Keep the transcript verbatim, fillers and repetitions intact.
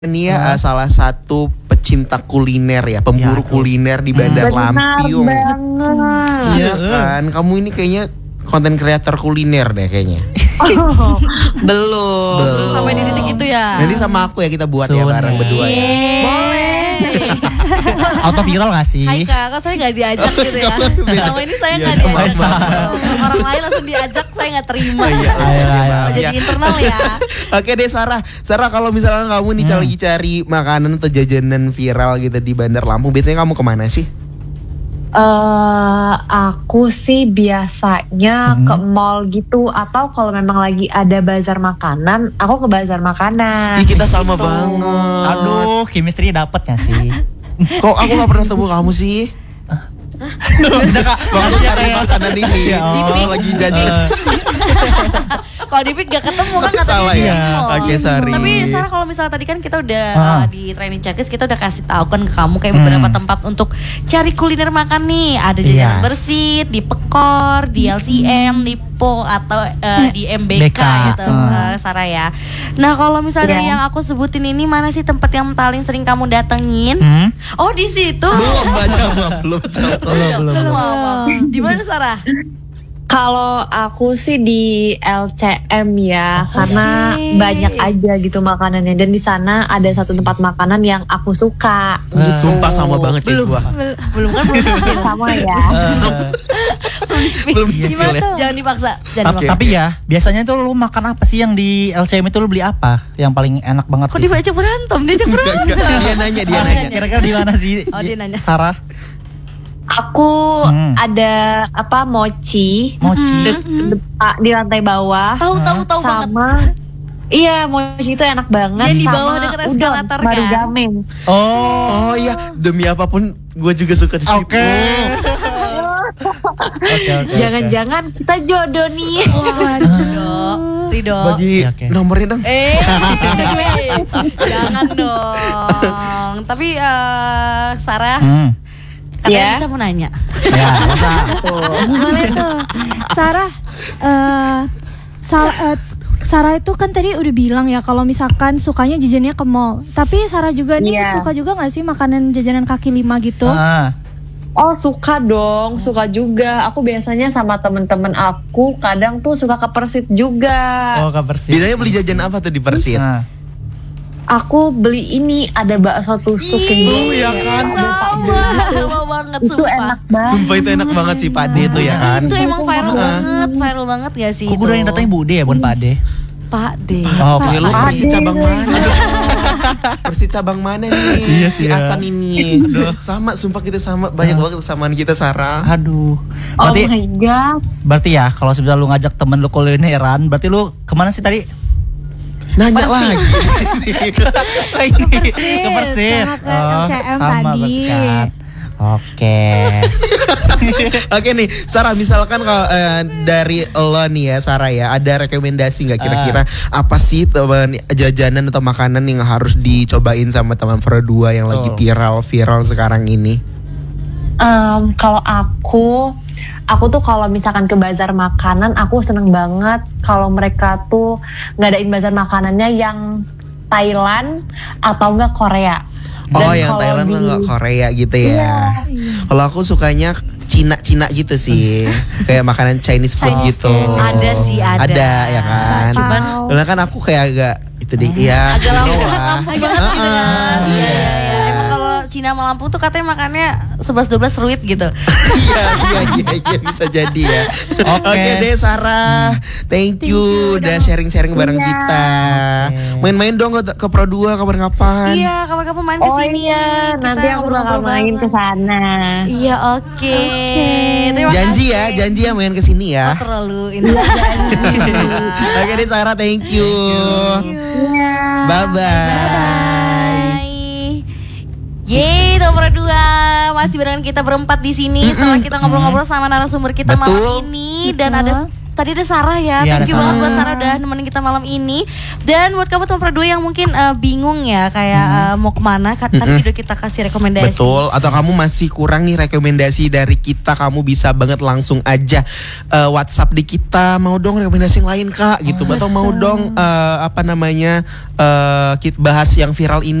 Ini ya, uh, salah satu pecinta kuliner ya, pemburu ya, kuliner di Bandar hmm. Lampung. Iya kan, kamu ini kayaknya konten kreator kuliner deh kayaknya. Oh, belum. Belum sampai di titik itu ya. Nanti sama aku ya kita buat Sun ya bareng berdua ya. Boleh. Auto viral gak sih? Hai kak, kok saya gak diajak gitu ya? Selama ini saya gak ya, diajak. Orang lain langsung diajak, saya gak terima. Iya, ayo, ayo, ayo. Jadi internal ya. Oke deh Sarah, Sarah kalau misalnya kamu nih hmm. lagi cari makanan atau jajanan viral gitu di Bandar Lampung, biasanya kamu kemana sih? Uh, aku sih biasanya hmm. ke mall gitu, atau kalau memang lagi ada bazar makanan, aku ke bazar makanan. Ih, kita sama gitu. banget. Aduh, chemistry dapet gak sih? Kok aku gak pernah temu kamu sih? Udah kak, waktu cari makanan ini oh, lagi jajan. Kalau di pick gak ketemu kan katanya salah ya. Oke, sorry. Tapi Sarah, kalau misalnya tadi kan kita udah ah. uh, di training checklist, kita udah kasih tahu kan ke kamu kayak hmm. beberapa tempat untuk cari kuliner makan nih. Ada jajanan yes. Bersih, di Pekor, di L C M, di Po atau uh, di M B K, B K gitu hmm. uh, Sarah ya. Nah kalau misalnya yeah. dari yang aku sebutin ini, mana sih tempat yang paling sering kamu datengin? Hmm? Oh di situ. Belum baca belum belum belum. Di mana Sarah? Kalau aku sih di L C M ya, oh, karena okay. banyak aja gitu makanannya, dan di sana ada satu tempat makanan yang aku suka. Uh, gitu. Sumpah sama banget ya gua. Belum, belum kan belum spill sama ya. Belum spill ya. Jangan dipaksa. Jangan okay. dipaksa. Tapi ya, biasanya tuh lu makan apa sih yang di L C M itu, lu beli apa? Yang paling enak banget? Kok dibaca berantem? Dia aja berantem. Dia nanya, dia nanya. Kira-kira di mana sih? Oh, dia nanya. Sarah. Aku hmm. ada apa mochi, mochi de, de, de, di lantai bawah. Tahu tahu tahu sama, banget. Iya, mochi itu enak banget. Yang di bawah dekat eskalator kan. Marugame. Oh, oh iya, demi apapun gue juga suka di situ. Oke. Okay, okay, jangan-jangan okay. kita jodoh nih. Waduh, Rido. Bagi okay. nomornya dong. Eh, jangan dong. Tapi uh, Sarah. Hmm. Katanya yeah. bisa mau nanya. Ya, boleh tuh. Sarah, uh, Sal- uh, Sarah itu kan tadi udah bilang ya kalau misalkan sukanya jajannya ke mall. Tapi Sarah juga nih yeah. suka juga nggak sih makanan jajanan kaki lima gitu? Ah. Oh suka dong, suka juga. Aku biasanya sama temen-temen aku kadang tuh suka ke Persit juga. Oh ke Persit. Biasanya beli jajan apa tuh di Persit? Nah. Aku beli ini, ada bakso tusuk yang gitu ya kan. Sama banget itu sumpah. Enak banget. Sumpah itu enak banget sih Pak De itu ya kan. Itu emang viral banget, viral banget ya sih. Kok gue udah yang datangnya Bude ya, bukan Pak De? Pak De. Oh, Pak, lu Persit cabang mana? Persit cabang mana nih? Iya si ya. Asan ini. Aduh. Sama, sumpah kita sama, banyak banget kesamaan kita Sarah. Aduh. Berarti, oh my god. Berarti ya kalau sebenarnya lu ngajak temen lu kulineran, berarti lu kemana sih tadi? Nanya lagi. Ke Persit. Ke Persit. Ke L C M sama tadi. Kan. Oke. Oke nih, Sarah, misalkan kalau uh, dari lo nih ya, Sarah ya, ada rekomendasi nggak kira-kira uh. apa sih teman jajanan atau makanan yang harus dicobain sama teman Pro dua yang oh. lagi viral-viral sekarang ini? Um, kalau aku Aku tuh kalau misalkan ke bazar makanan, aku seneng banget kalau mereka tuh ngadain bazar makanannya yang Thailand atau enggak Korea. Dan oh yang Thailand di... enggak Korea gitu ya. Iya. Kalau aku sukanya Cina-Cina gitu sih. Kayak makanan Chinese food Chinese gitu. Food. Ada sih, ada. Ada ya kan. Cuman karena kan aku kayak agak itu deh ya. Agak lampu-lampu banget gitu kan. Iya, iya, iya. Emang kalau Cina sama Lampung tuh katanya makannya sebelas dua belas ruit gitu. Iya, iya, iya, iya, bisa jadi ya. Oke okay. deh Sarah, thank you, thank you udah sharing-sharing bareng yeah. kita. Okay. Main-main dong ke, ke Pro dua kapan-kapan. Iya, kapan-kapan main ke sini. Oh iya, nanti aku bakal main ke sana. Iya, oke. Okay. Okay. Janji ya, janji ya main ke sini ya. Oh, terlalu ini janji. Oke okay deh Sarah, thank you. Thank you. Yeah. Bye-bye. Yeay, Nomor dua masih barengan kita berempat di sini. Setelah kita ngobrol-ngobrol sama narasumber kita Betul. malam ini, dan ada tadi ada Sarah ya. Iya, Thank you ada banget Sarah. buat Sarah udah nemenin kita malam ini. Dan buat kamu teman dua yang mungkin uh, bingung ya kayak uh, mau kemana, kan tadi udah kita kasih rekomendasi. Betul, atau kamu masih kurang nih rekomendasi dari kita, kamu bisa banget langsung aja uh, WhatsApp di kita, mau dong rekomendasi yang lain Kak gitu, atau mau dong uh, apa namanya uh, kita bahas yang viral ini